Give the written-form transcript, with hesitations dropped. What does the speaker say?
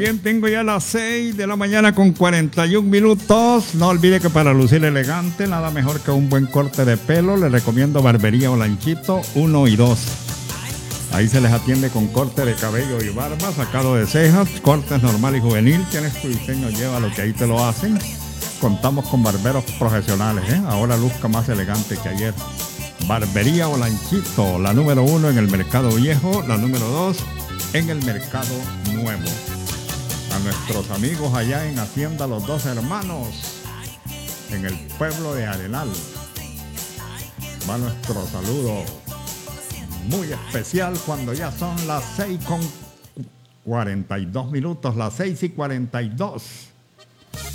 Bien, tengo ya las 6 de la mañana con 41 minutos. No olvide que para lucir elegante, nada mejor que un buen corte de pelo. Le recomiendo Barbería Olanchito 1 y 2. Ahí se les atiende con corte de cabello y barba, sacado de cejas, cortes normal y juvenil. Tienes tu diseño, lleva lo que ahí te lo hacen. Contamos con barberos profesionales, Ahora luzca más elegante que ayer. Barbería Olanchito, la número 1 en el Mercado Viejo, la número 2 en el Mercado Nuevo. A nuestros amigos allá en Hacienda Los Dos Hermanos, en el pueblo de Arenal, va nuestro saludo muy especial cuando ya son las 6:42, las 6:42.